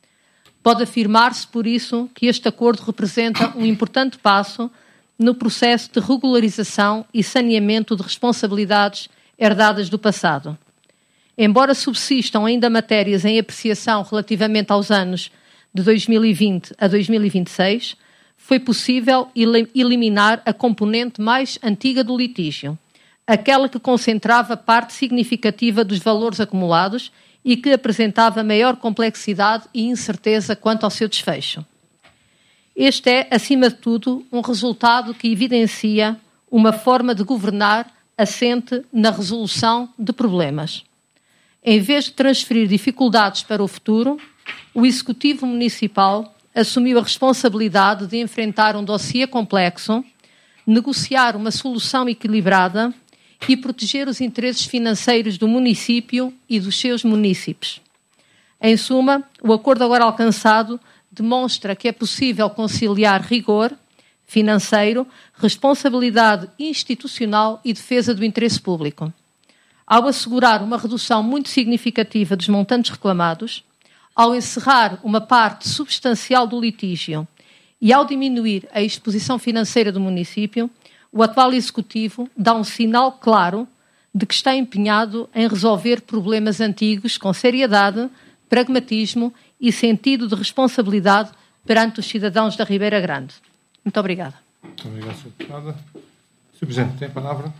Pode afirmar-se, por isso, que este acordo representa um importante passo no processo de regularização e saneamento de responsabilidades herdadas do passado. Embora subsistam ainda matérias em apreciação relativamente aos anos de dois mil e vinte a dois mil e vinte e seis, foi possível eliminar a componente mais antiga do litígio, aquela que concentrava parte significativa dos valores acumulados e que apresentava maior complexidade e incerteza quanto ao seu desfecho. Este é, acima de tudo, um resultado que evidencia uma forma de governar assente na resolução de problemas. Em vez de transferir dificuldades para o futuro, o Executivo Municipal assumiu a responsabilidade de enfrentar um dossiê complexo, negociar uma solução equilibrada e proteger os interesses financeiros do município e dos seus munícipes. Em suma, o acordo agora alcançado demonstra que é possível conciliar rigor financeiro, responsabilidade institucional e defesa do interesse público. Ao assegurar uma redução muito significativa dos montantes reclamados, ao encerrar uma parte substancial do litígio e ao diminuir a exposição financeira do município, o atual Executivo dá um sinal claro de que está empenhado em resolver problemas antigos com seriedade, pragmatismo e sentido de responsabilidade perante os cidadãos da Ribeira Grande. Muito obrigada. Muito obrigado, senhor Deputado. senhor Presidente, tem a palavra.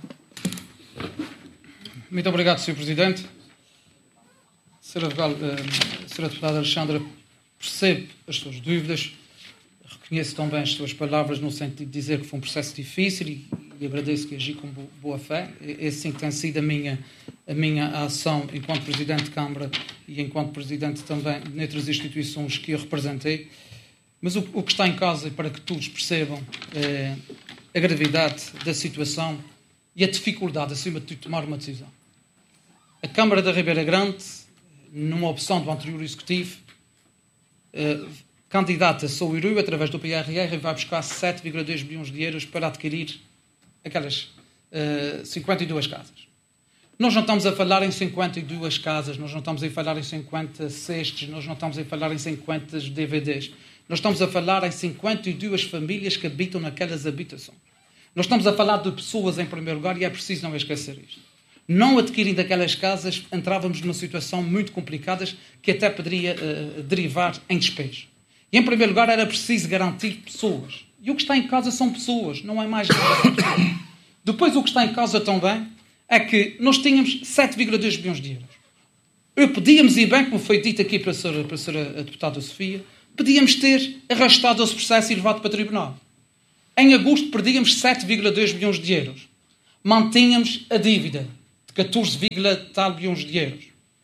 Muito obrigado, senhor Presidente. senhora Deputada Alexandra, percebe as suas dúvidas, reconheço também as suas palavras no sentido de dizer que foi um processo difícil e, e agradeço que agi com boa fé. É assim que tem sido a minha, a minha ação enquanto Presidente de Câmara e enquanto Presidente também de outras instituições que eu representei. Mas o, o que está em causa, para que todos percebam, é a gravidade da situação e a dificuldade, acima de tudo, de tomar uma decisão. A Câmara da Ribeira Grande, numa opção do anterior Executivo, eh, candidata-se ao I R U através do P R R e vai buscar sete vírgula dois bilhões de euros para adquirir aquelas eh, cinquenta e duas casas. Nós não estamos a falar em cinquenta e duas casas, nós não estamos a falar em cinquenta cestos, nós não estamos a falar em cinquenta D V Ds. Nós estamos a falar em cinquenta e duas famílias que habitam naquelas habitações. Nós estamos a falar de pessoas em primeiro lugar e é preciso não esquecer isto. Não adquirindo aquelas casas, entrávamos numa situação muito complicada que até poderia uh, derivar em despejo. E, em primeiro lugar, era preciso garantir pessoas. E o que está em causa são pessoas, não é mais nada. Depois, o que está em causa também é que nós tínhamos sete vírgula dois bilhões de euros. Eu podíamos ir bem, como foi dito aqui pela senhora, pela senhora deputada Sofia, podíamos ter arrastado esse processo e levado para o tribunal. Em agosto, perdíamos sete vírgula dois bilhões de euros. Mantínhamos a dívida de catorze, tal bilhões de euros.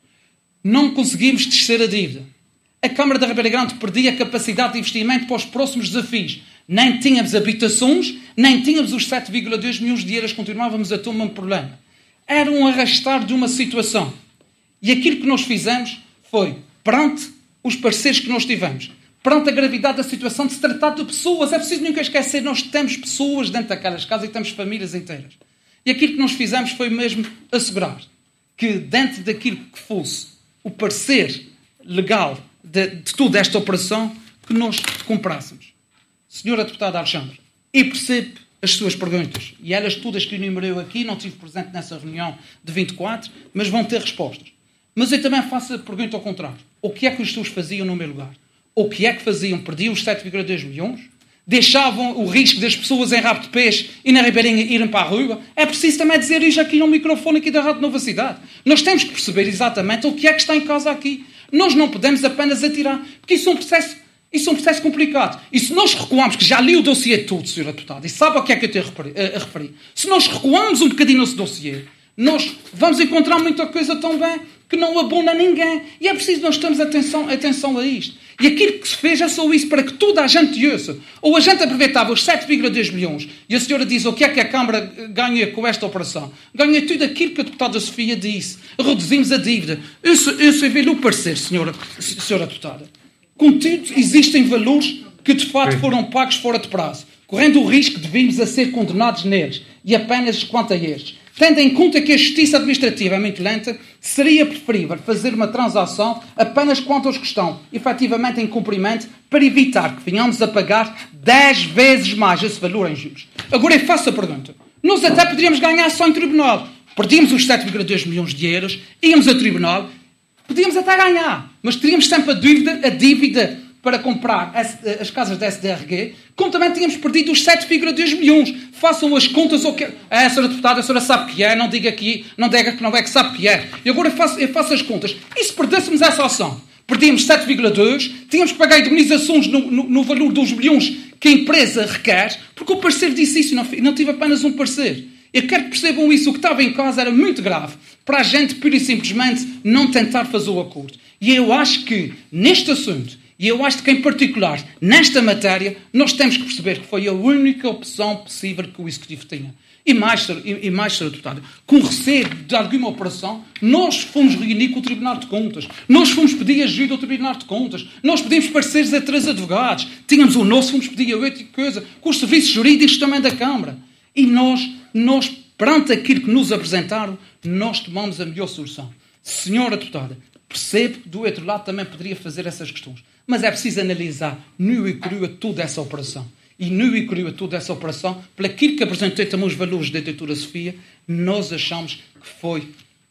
Não conseguimos descer a dívida. A Câmara da Ribeira Grande perdia a capacidade de investimento para os próximos desafios. Nem tínhamos habitações, nem tínhamos os sete vírgula dois milhões de euros. Continuávamos a ter um problema. Era um arrastar de uma situação. E aquilo que nós fizemos foi, perante os parceiros que nós tivemos, perante a gravidade da situação, de se tratar de pessoas. É preciso nunca esquecer, nós temos pessoas dentro daquelas casas e temos famílias inteiras. E aquilo que nós fizemos foi mesmo assegurar que, dentro daquilo que fosse o parecer legal de, de toda esta operação, que nós comprássemos. Senhora Deputada Alexandre, eu percebo as suas perguntas, e elas todas que enumerei aqui, não estive presente nessa reunião de vinte e quatro, mas vão ter respostas. Mas eu também faço a pergunta ao contrário. O que é que os seus faziam no meu lugar? O que é que faziam? Perdiam os sete vírgula dois milhões? Deixavam o risco das pessoas em rabo de peixe e na Ribeirinha irem para a rua? É preciso também dizer isto aqui no microfone aqui da Rádio Nova Cidade. Nós temos que perceber exatamente o que é que está em causa aqui. Nós não podemos apenas atirar, porque isso é um processo, isso é um processo complicado. E se nós recuamos, que já li o dossiê todo, senhora Deputada, e sabe o que é que eu tenho a referir, se nós recuamos um bocadinho nesse dossiê, nós vamos encontrar muita coisa também que não abona ninguém. E é preciso nós termos atenção, atenção a isto. E aquilo que se fez é só isso, para que toda a gente ouça. Ou a gente aproveitava os sete vírgula dois milhões e a senhora diz o que é que a Câmara ganha com esta operação. Ganha tudo aquilo que a deputada Sofia disse. Reduzimos a dívida. Eu só, eu só vejo o parecer, senhora, senhora deputada. Contudo, existem valores que de facto foram pagos fora de prazo, correndo o risco de virmos a ser condenados neles, e apenas quanto a estes. Tendo em conta que a justiça administrativa é muito lenta, seria preferível fazer uma transação apenas quanto aos que estão efetivamente em cumprimento, para evitar que venhamos a pagar dez vezes mais esse valor em juros. Agora eu faço a pergunta. Nós até poderíamos ganhar só em tribunal. Perdíamos os sete vírgula dois milhões de euros, íamos a tribunal, podíamos até ganhar, mas teríamos sempre a dívida, a dívida para comprar as, as casas da S D R G, como também tínhamos perdido os sete vírgula dois milhões. Façam as contas ou que... Ah, a senhora deputada, a senhora sabe que é, não diga aqui, não diga que não é que sabe que é. E agora eu faço, eu faço as contas. E se perdêssemos essa ação? Perdíamos sete vírgula dois, tínhamos que pagar indemnizações no, no, no valor dos milhões que a empresa requer, porque o parceiro disse isso e não, não tive apenas um parecer. Eu quero que percebam isso. O que estava em causa era muito grave para a gente, pura e simplesmente, não tentar fazer o acordo. E eu acho que, neste assunto, e eu acho que, em particular, nesta matéria, nós temos que perceber que foi a única opção possível que o Executivo tinha. E mais, e, e mais senhora deputada, com receio de alguma operação, nós fomos reunir com o Tribunal de Contas, nós fomos pedir ajuda ao Tribunal de Contas, nós pedimos parceiros a três advogados, tínhamos o nosso, fomos pedir a outra coisa, com os serviços jurídicos também da Câmara. E nós, nós, perante aquilo que nos apresentaram, nós tomamos a melhor solução. Senhora deputada, percebo que do outro lado também poderia fazer essas questões. Mas é preciso analisar nu e cru a toda essa operação. E nu e cru a toda essa operação, pelo aquilo que apresentei também os valores da doutora Sofia, nós achamos que foi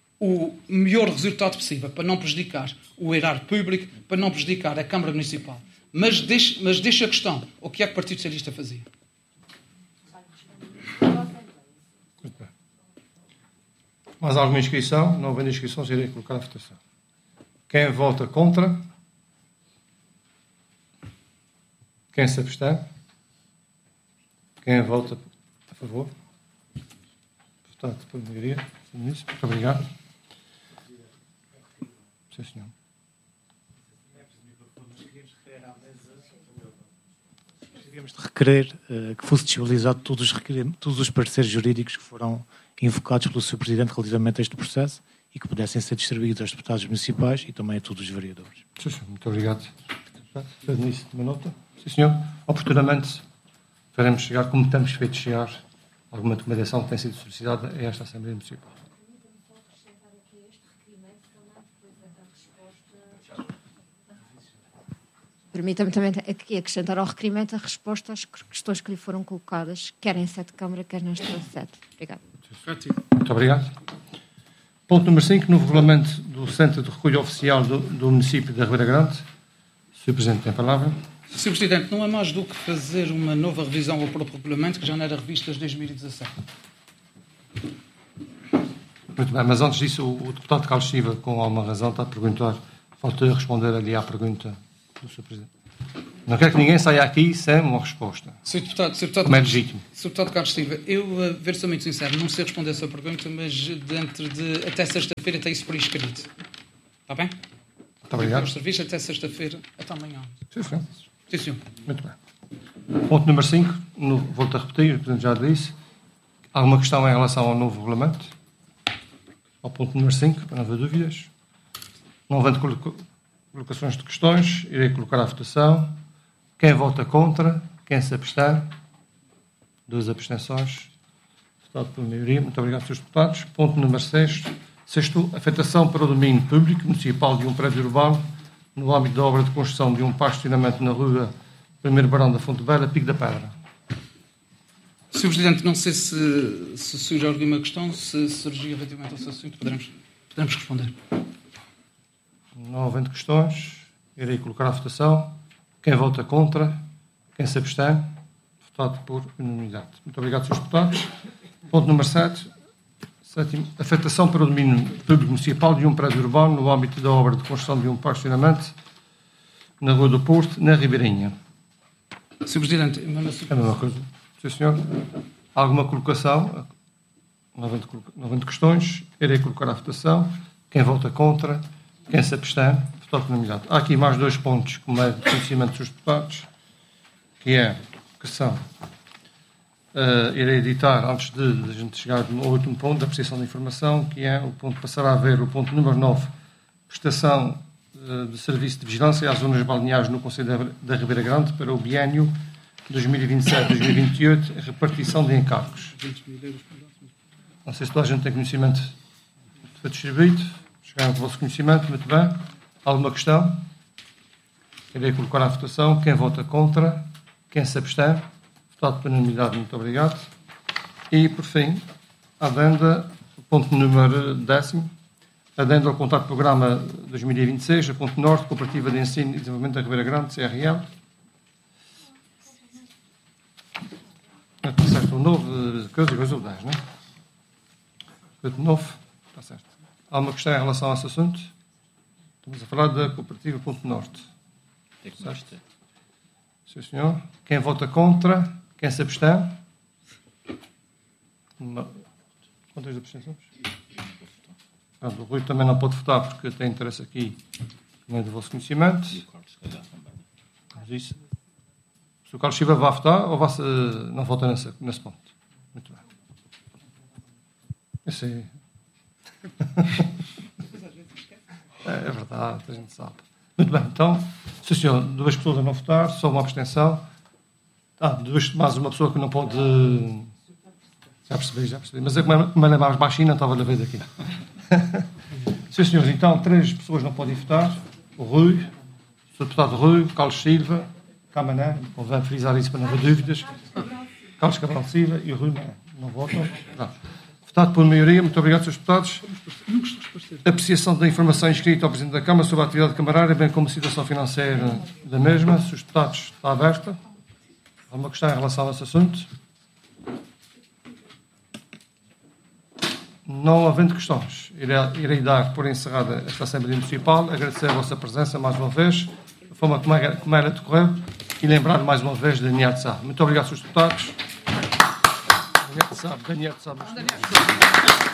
o melhor resultado possível, para não prejudicar o erário público, para não prejudicar a Câmara Municipal. Mas deixa, mas deixa a questão, o que é que o Partido Socialista fazia? Mais alguma inscrição? Não havendo inscrições, irei colocar a votação. Quem vota contra? Quem se abstém? Quem vota a favor? Portanto, por maioria. Muito obrigado. Sim, senhor. Gostaríamos de requerer uh, que fosse disponibilizado todos os, todos os pareceres jurídicos que foram invocados pelo senhor Presidente relativamente a este processo e que pudessem ser distribuídos aos deputados municipais e também a todos os vereadores. Sim, senhor. Muito obrigado. Faz nisso uma nota. Sim, senhor. Oportunamente faremos chegar, como temos feito chegar, alguma documentação que tem sido solicitada a esta Assembleia Municipal. Permita-me também aqui acrescentar ao requerimento a resposta às questões que lhe foram colocadas, quer em sede de Câmara, quer nesta sede. Obrigado. Muito obrigado. Ponto número cinco, no regulamento do Centro de Recolha Oficial do, do município da Ribeira Grande. senhor Presidente, tem a palavra. senhor Presidente, não é mais do que fazer uma nova revisão ao próprio regulamento, que já não era revisto desde dois mil e dezassete. Muito bem, mas antes disso, o, o deputado Carlos Silva, com alguma razão, está a perguntar, falta responder ali à pergunta do senhor Presidente. Não quero que ninguém saia aqui sem uma resposta. senhor Deputado, senhor Deputado, Como é legítimo. senhor Deputado Carlos Silva, eu, a ver se sou muito sincero, não sei responder a sua pergunta, mas dentro de até sexta-feira tem isso por escrito. Está bem? Muito obrigado. Os serviços até sexta-feira, até amanhã. Sim, senhor. Sim, senhor. Muito bem. Ponto número cinco, no, volto a repetir, o Presidente já disse. Alguma questão em relação ao novo regulamento? Ao ponto número cinco, para não haver dúvidas. Não havendo colocações de questões, irei colocar à votação. Quem vota contra? Quem se abstém? Duas abstenções. Votado por maioria. Muito obrigado, senhores deputados. Ponto número seis. Sexto, afetação para o domínio público municipal de um prédio urbano no âmbito da obra de construção de um parque de estacionamento na rua primeiro Barão da Fonte Bela, Pico da Pedra. senhor Presidente, não sei se, se surge alguma questão, se surgir relativamente a esse assunto, poderemos, poderemos responder. Não havendo questões, irei colocar à votação. Quem vota contra? Quem se abstém? Votado por unanimidade. Muito obrigado, senhores deputados. Ponto número sete. Sétimo. Afetação para o domínio público municipal de um prédio urbano no âmbito da obra de construção de um parque de estacionamento na Rua do Porto, na Ribeirinha. senhor Presidente, é a mesma coisa. Sim, senhor. Alguma colocação? Não havendo, não havendo questões, irei colocar à votação. Quem vota contra? Quem se abstém? Votado por unanimidade. Há aqui mais dois pontos, como é de conhecimento dos deputados, que é, que são, uh, irei editar, antes de, de a gente chegar ao último ponto, da apreciação da informação, que é o ponto, passará a ver o ponto número nove, prestação uh, de serviço de vigilância às zonas balneares no Conselho da, da Ribeira Grande para o biénio dois mil e vinte e sete a dois mil e vinte e oito, repartição de encargos. Não sei se toda a gente tem conhecimento que foi distribuído. Chegaram com o vosso conhecimento, muito bem. Alguma questão? Irei colocar à votação. Quem vota contra? Quem se abstém? Votado por unanimidade, muito obrigado. E, por fim, adenda, ponto número décimo, adenda ao contrato de programa dois mil e vinte e seis, a Ponte Norte, Cooperativa de Ensino e Desenvolvimento da Ribeira Grande, C R L. Está certo, o novo, coisa, coisa, o dez, não é? Coisa novo, está certo. Há uma questão em relação a esse assunto? Estamos a falar da Cooperativa Ponte Norte. Certo? Sim, senhor. Quem vota contra? Quem se abstém? Não. Quantas abstenções? O Rui também não pode votar porque tem interesse aqui no do vosso conhecimento. Mas isso, se o Carlos Silva vai votar ou vai, não vota nesse, nesse ponto? Muito bem. Isso aí. É, é verdade, a gente sabe. Muito bem, então, se senhor, duas pessoas a não votar, só uma abstenção. Ah, duas, mais uma pessoa que não pode. Já percebi, já percebi. Mas é como ela é mais baixinha, não estava a ver daqui. Sim, senhores, então, três pessoas não podem votar. O Rui, o senhor deputado Rui, o Carlos Silva, Camané, convém frisar isso para não haver dúvidas. Carlos Cabral Silva e o Rui não, não votam. Não. Votado por maioria, muito obrigado, senhores deputados. Apreciação da informação inscrita ao Presidente da Câmara sobre a atividade camarária, bem como a situação financeira da mesma. Senhores deputados, está aberta. Há uma questão em relação a esse assunto? Não havendo questões, irei, irei dar por encerrada esta Assembleia Municipal, agradecer a vossa presença mais uma vez, a forma como ela, como ela decorreu, e lembrar mais uma vez de Daniel de Sá. Muito obrigado, senhores deputados. Daniel de Sá, Daniel de Sá.